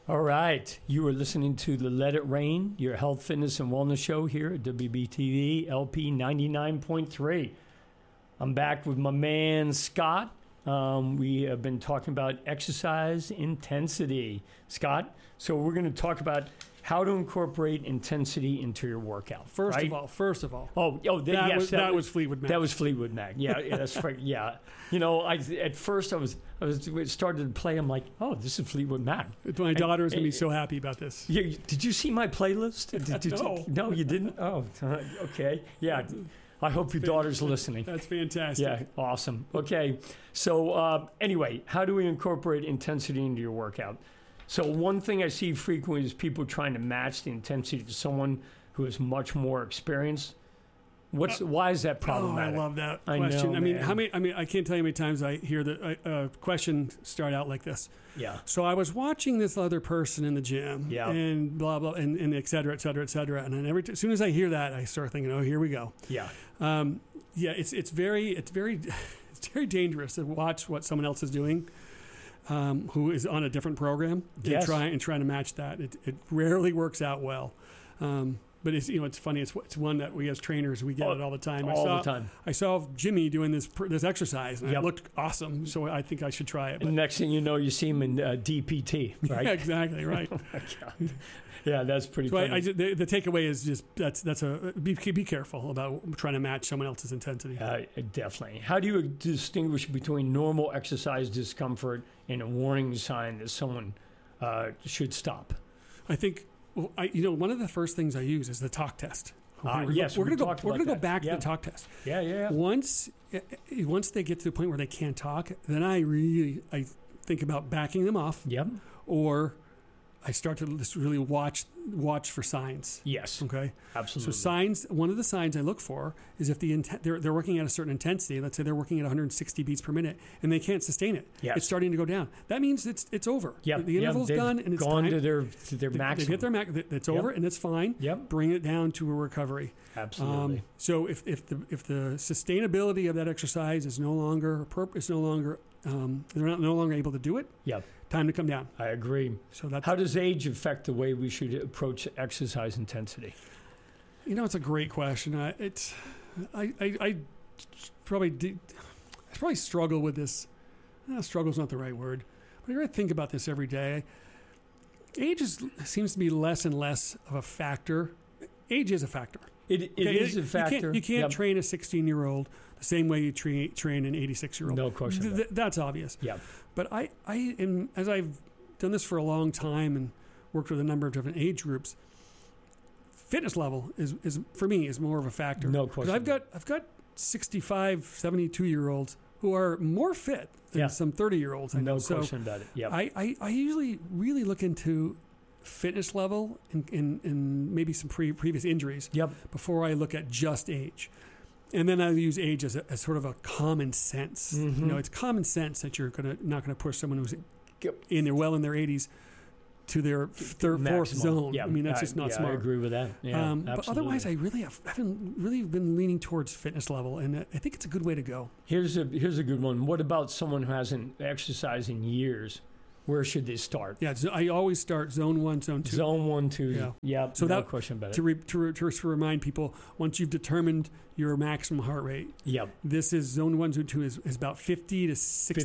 All right. You are listening to the Let It Rain, your health, fitness, and wellness show here at WBTV LP 99.3. I'm back with my man, Scott. We have been talking about exercise intensity. Scott, so we're going to talk about how to incorporate intensity into your workout. First right? of all. That was Fleetwood Mac. That was Fleetwood Mac. Yeah, that's right. Yeah. You know, at first I was started to play. I'm like, oh, this is Fleetwood Mac. My daughter is going to be so happy about this. Yeah, did you see my playlist? No, you didn't? Oh, okay. Yeah. I hope your daughter's listening. That's fantastic. Yeah, awesome. Okay, so anyway, how do we incorporate intensity into your workout? So one thing I see frequently is people trying to match the intensity to someone who has much more experience. Why is that problematic? I love that question. I know, I can't tell you how many times I hear a question start out like this. Yeah. So I was watching this other person in the gym, yeah, and blah blah, and et cetera, et cetera, et cetera. And then as soon as I hear that, I start thinking, oh, here we go. Yeah. It's very dangerous to watch what someone else is doing. Who is on a different program and trying to match that. It rarely works out well. But it's funny. It's one that we as trainers we get it all the time. The time. I saw Jimmy doing this exercise and it looked awesome. So I think I should try it. And next thing you know, you see him in DPT. Right? Yeah, exactly. Right. Oh my God. Yeah, that's pretty funny. The takeaway is just be careful about trying to match someone else's intensity. Definitely. How do you distinguish between normal exercise discomfort and a warning sign that someone should stop? I think one of the first things I use is the talk test. Yes, we're going to go back to the talk test. Yeah. Once they get to the point where they can't talk, then I think about backing them off. Yep. Or I start to just really watch for signs. Yes. Okay. Absolutely. So signs. One of the signs I look for is if they're working at a certain intensity. Let's say they're working at 160 beats per minute, and they can't sustain it. Yes. It's starting to go down. That means it's over. Yep. The interval's done, and it's gone time. to their maximum. They hit their max. It's over, and it's fine. Yep. Bring it down to a recovery. Absolutely. So if the sustainability of that exercise is no longer they're no longer able to do it. Yep. Time to come down. I agree. So that's how does age affect the way we should approach exercise intensity? It's a great question. I probably struggle with this. Struggle's not the right word, but I think about this every day. Age seems to be less and less of a factor. Age is a factor. It is a factor. You can't train a 16-year-old the same way you train an 86-year-old. No question. That's obvious. Yeah. But I am, as I've done this for a long time and worked with a number of different age groups, fitness level is for me is more of a factor. No question. I've got 65, 72-year-olds who are more fit than some 30-year-olds. No question about it. Yeah. I usually really look into fitness level and maybe some previous injuries before I look at just age. And then I use age as sort of a common sense. Mm-hmm. It's common sense that you're not going to push someone who's in their 80s to their fourth zone. Yeah. I mean, that's just not smart. I agree with that. Yeah, but otherwise, I haven't really been leaning towards fitness level, and I think it's a good way to go. Here's a good one. What about someone who hasn't exercised in years? Where should they start? Yeah, I always start zone 1, zone 2. Zone 1, 2. Yeah. So no question about it. To remind people, once you've determined your maximum heart rate, this is zone 1, zone 2 is about 50 to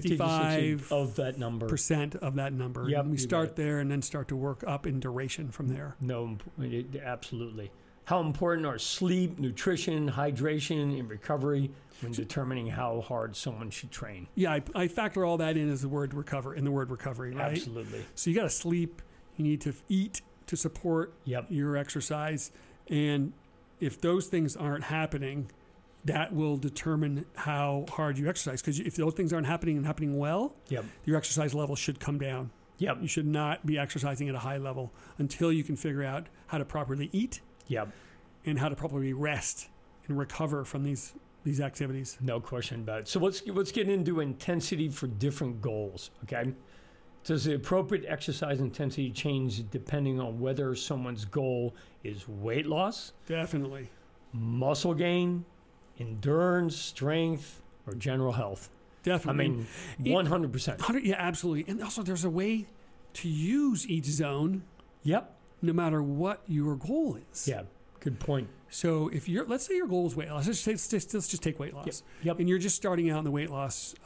65 of that number. % of that number. Yep, and we start there and then start to work up in duration from there. No, absolutely. How important are sleep, nutrition, hydration, and recovery when determining how hard someone should train? Yeah, I factor all that in as the word recovery, right? Absolutely. So you got to sleep, you need to eat to support your exercise, and if those things aren't happening, that will determine how hard you exercise. Because if those things aren't happening and happening well, your exercise level should come down. You should not be exercising at a high level until you can figure out how to properly eat. And how to properly rest and recover from these activities. No question about it. So let's get into intensity for different goals, okay? Does the appropriate exercise intensity change depending on whether someone's goal is weight loss? Definitely. Muscle gain, endurance, strength, or general health? Definitely. I mean, 100%. Yeah, absolutely. And also there's a way to use each zone. Yep. No matter what your goal is. Yeah. Good point. So if let's say your goal is weight loss. Let's just take weight loss. Yep. And you're just starting out in the weight loss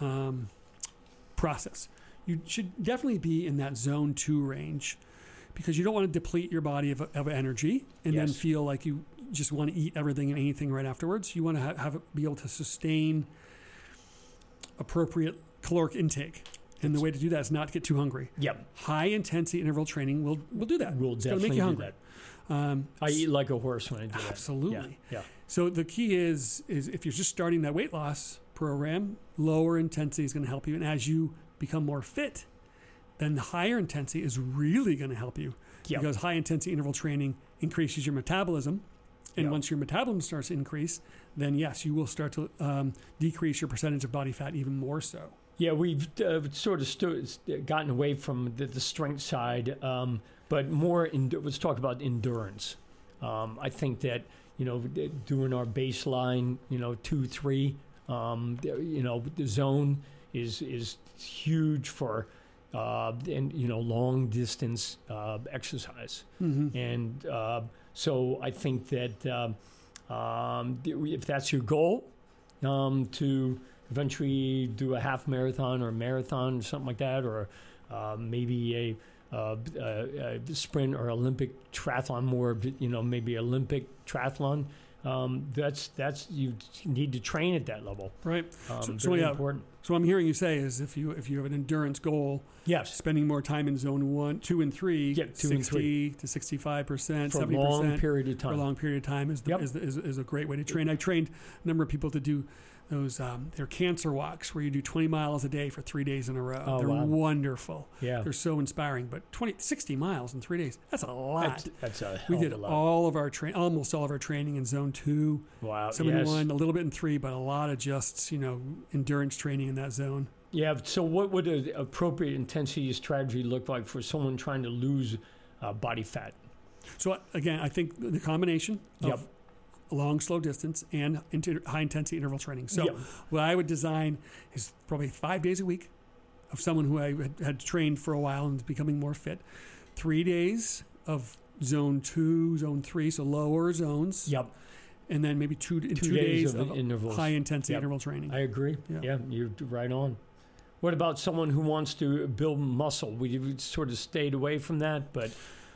process. You should definitely be in that zone 2 range, because you don't want to deplete your body of energy and then feel like you just want to eat everything and anything right afterwards. You want to have it be able to sustain appropriate caloric intake. And the way to do that is not to get too hungry. Yep. High intensity interval training will do that. Will it's definitely make you hungry. Do that. I eat like a horse when I do that. Absolutely. Yeah. So the key is if you're just starting that weight loss program, lower intensity is going to help you. And as you become more fit, then the higher intensity is really going to help you. Yep. Because high intensity interval training increases your metabolism. And once your metabolism starts to increase, then yes, you will start to decrease your percentage of body fat even more so. Yeah, we've sort of gotten away from the strength side, but more let's talk about endurance. I think that, doing our baseline, 2, 3, the zone is huge for, long distance exercise. Mm-hmm. And so I think that if that's your goal, to eventually do a half marathon or a marathon or something like that, or maybe a sprint or Olympic triathlon, more, maybe Olympic triathlon. That's you need to train at that level. Right. Very important. So what I'm hearing you say is if you have an endurance goal, yes, spending more time in zone 1, 2, and 3, 60 to 65%, 70% for a long period of time. For a long period of time is a great way to train. I trained a number of people to do those they're cancer walks where you do 20 miles a day for 3 days in a row. Oh, they're wow. wonderful. Yeah. They're so inspiring. But 60 miles in 3 days, that's a lot. That's a hell we did of a lot. almost all of our training in zone 2. Wow. 71, yes. a little bit in 3, but a lot of just, endurance training in that zone. Yeah. So what would an appropriate intensity strategy look like for someone trying to lose body fat? So again, I think the combination of long, slow distance and high intensity interval training. So what I would design is probably 5 days a week of someone who I had trained for a while and is becoming more fit. 3 days of zone 2, zone 3, so lower zones. Yep. And then maybe two days of intervals. High intensity interval training. I agree. Yeah, you're right on. What about someone who wants to build muscle? We sort of stayed away from that, but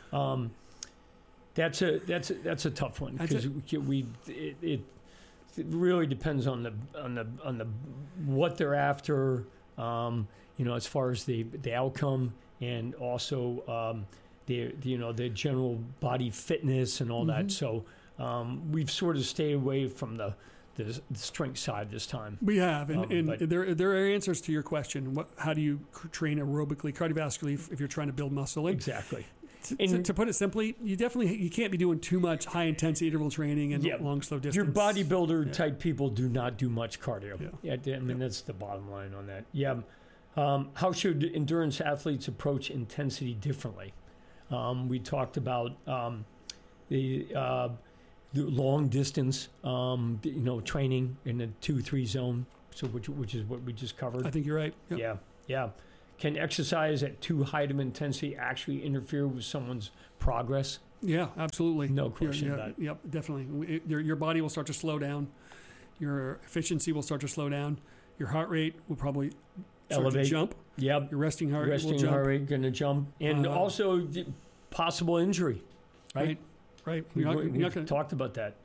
that's a tough one, because it really depends on the what they're after, as far as the outcome, and also the general body fitness and all that. So we've sort of stayed away from the strength side this time. We have, and there are answers to your question. How do you train aerobically, cardiovascularly, if you're trying to build muscle? Exactly. To put it simply, you can't be doing too much high intensity interval training and long, slow distance. Your bodybuilder type people do not do much cardio. Yeah. I mean, that's the bottom line on that. Yeah. How should endurance athletes approach intensity differently? We talked about the long distance, training in the 2-3 zone, so which is what we just covered. I think you're right. Yep. Yeah. Can exercise at too high of intensity actually interfere with someone's progress? Yeah, absolutely. No question about it. Yep, definitely. Your body will start to slow down. Your efficiency will start to slow down. Your heart rate will probably elevate. Jump. Yep. Your resting heart rate will jump. Resting heart rate going to jump. And also possible injury, right? Right. We talked about that.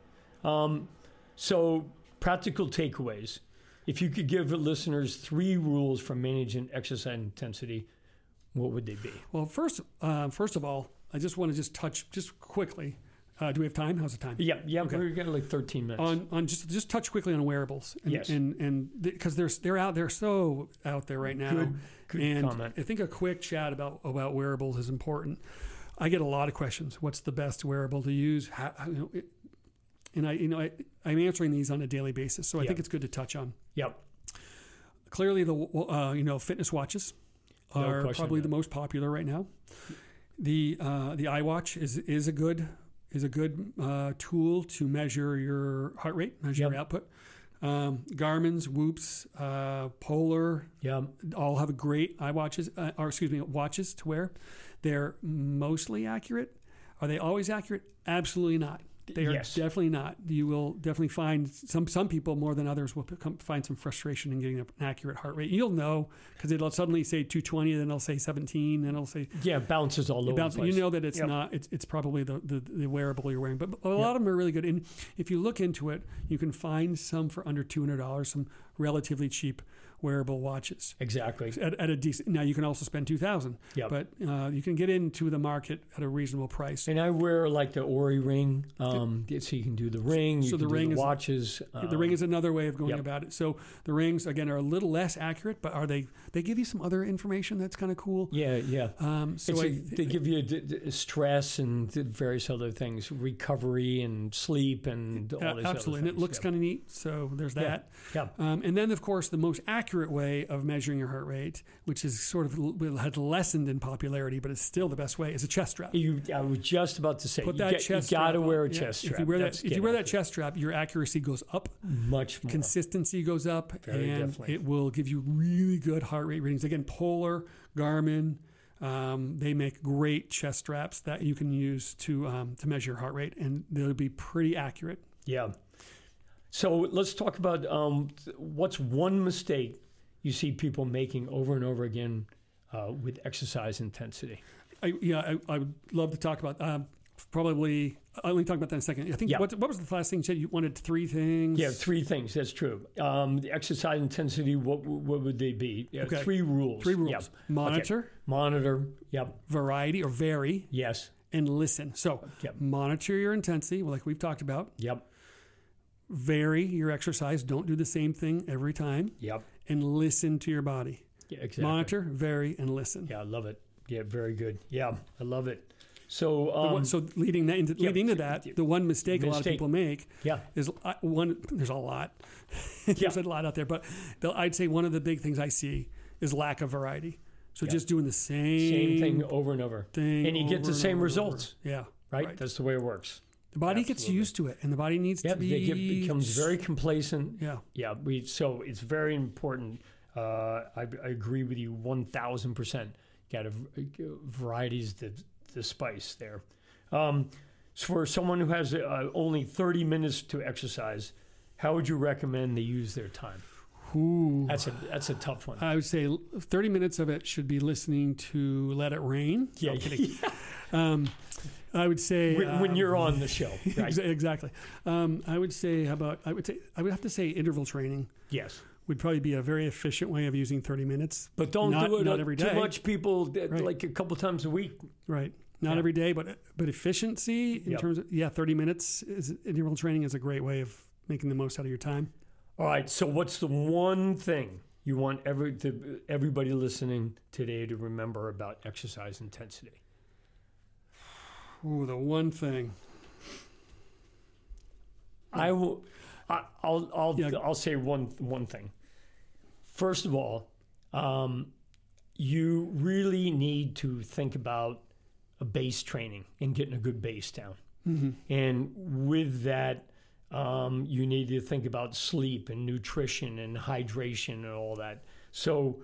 So practical takeaways. If you could give the listeners 3 rules for managing exercise intensity, what would they be? Well, first of all, I just want to touch quickly. Do we have time? How's the time? Yeah. Okay. We're getting like 13 minutes. On just touch quickly on wearables. Yes. And because they're so out there right now. Good comment. I think a quick chat about wearables is important. I get a lot of questions. What's the best wearable to use? I'm answering these on a daily basis, so I think it's good to touch on. Yep. Clearly, the fitness watches are probably the most popular right now. The iWatch is a good tool to measure your heart rate, measure your output. Garmin's, Whoop's, Polar, Yeah. all have great watches to wear. They're mostly accurate. Are they always accurate? Absolutely not. They are definitely not. You will definitely find some people more than others will find some frustration in getting an accurate heart rate. You'll know because it'll suddenly say 220, then it'll say 17, then it'll say it bounces all over the place. You know that it's not. It's probably the wearable you're wearing, but a lot of them are really good. And if you look into it, you can find some for under $200, some relatively cheap wearable watches. Exactly. At a decent. Now you can also spend $2,000. Yep. But you can get into the market at a reasonable price. And I wear like the Ori ring, so you can do the ring. You can do the watches. The ring is another way of going about it. So the rings again are a little less accurate, but they give you some other information that's kind of cool. Yeah. They give you stress and various other things, recovery and sleep and all these absolutely. Other things. And it looks kind of neat. So there's that. Yeah. And then of course the most accurate way of measuring your heart rate, which is sort of had lessened in popularity, but it's still the best way, is a chest strap. I was just about to say, you got to wear a chest strap. If you wear that chest strap, your accuracy goes up. Much more. Consistency goes up. Definitely. It will give you really good heart rate readings. Again, Polar, Garmin, they make great chest straps that you can use to measure your heart rate, and they'll be pretty accurate. Yeah. So let's talk about what's one mistake you see people making over and over again with exercise intensity. I would love to talk about probably. I'll only talk about that in a second. I think what was the last thing you said? You wanted 3 things. Yeah, 3 things. That's true. The exercise intensity. What would they be? Yeah, okay. 3 rules. 3 rules. Yep. Monitor. Okay. Monitor. Yep. Variety or vary. Yes. And listen. So monitor your intensity, like we've talked about. Yep. Vary your exercise. Don't do the same thing every time. Yep. And listen to your body. Yeah, exactly. Monitor, vary, and listen. Yeah, I love it. Yeah, very good. Yeah, I love it. So, leading into that, the one mistake a lot of people make is one. There's a lot. There's a lot out there, but I'd say one of the big things I see is lack of variety. So just doing the same thing over and over, and you get the same results. Yeah, right. That's the way it works. The body gets used to it, and the body needs to be. Becomes very complacent. Yeah. So it's very important. I agree with you 1,000%. Got varieties the spice there. So for someone who has only 30 minutes to exercise, how would you recommend they use their time? Ooh. That's a tough one. I would say 30 minutes of it should be listening to Let It Rain. Yeah, no, kidding. I would say when you're on the show, right? Exactly. I would have to say interval training. Yes, would probably be a very efficient way of using 30 minutes. But don't do it not every day. Too much people like a couple times a week. Right. Not every day, but efficiency in terms of 30 minutes interval training is a great way of making the most out of your time. All right. So what's the one thing you want everybody listening today to remember about exercise intensity? Ooh, the one thing. I'll say one thing. First of all, you really need to think about a base training and getting a good base down. Mm-hmm. And with that, you need to think about sleep and nutrition and hydration and all that. So,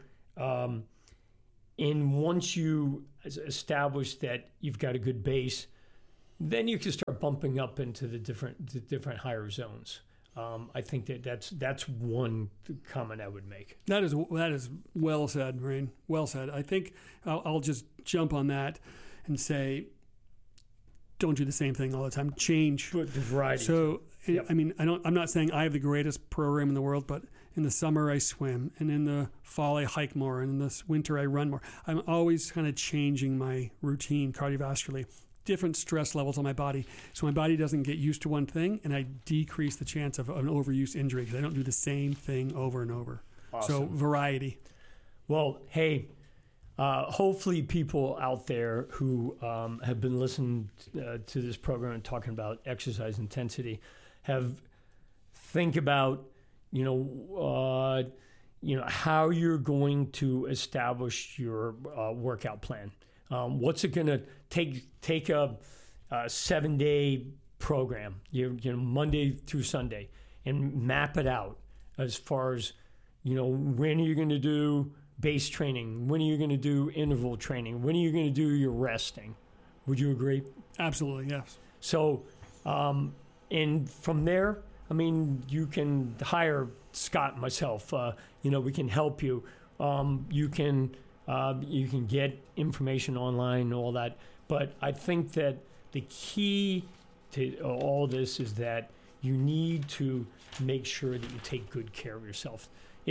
and once you establish that you've got a good base, then you can start bumping up into the different higher zones. I think that's one comment I would make. That is well said, Rain. Well said. I think I'll just jump on that and say, don't do the same thing all the time. Change. But the variety. So, I mean, I'm not saying I have the greatest program in the world, but in the summer I swim, and in the fall I hike more, and in the winter I run more. I'm always kind of changing my routine cardiovascularly. Different stress levels on my body, so my body doesn't get used to one thing, and I decrease the chance of an overuse injury because I don't do the same thing over and over. Awesome. So variety. Well, hey, hopefully people out there who have been listening to this program and talking about exercise intensity think about how you're going to establish your workout plan. What's it going to take a 7-day program, Monday through Sunday, and map it out as far as, when are you going to do base training? When are you going to do interval training? When are you going to do your resting? Would you agree? Absolutely, yes. So, and from there, you can hire Scott and myself. We can help you. You can get information online and all that. But I think that the key to all this is that you need to make sure that you take good care of yourself.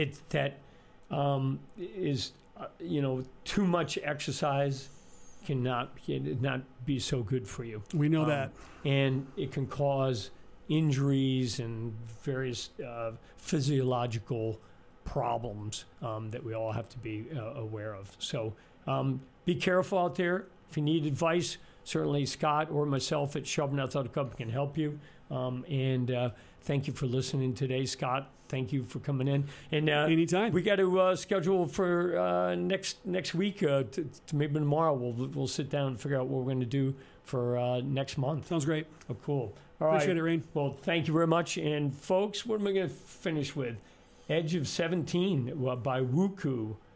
Too much exercise cannot be so good for you. We know that. And it can cause injuries and various physiological problems that we all have to be aware of. So be careful out there. If you need advice, certainly Scott or myself at Shelburne Athletic Club can help you. And thank you for listening today, Scott. Thank you for coming in. And anytime. We got to schedule for next week. To maybe tomorrow we'll sit down and figure out what we're going to do for next month. Sounds great. Oh, cool. All right. Appreciate it, Rain. Well, thank you very much. And folks, what am I going to finish with? Edge of 17 by Wuku.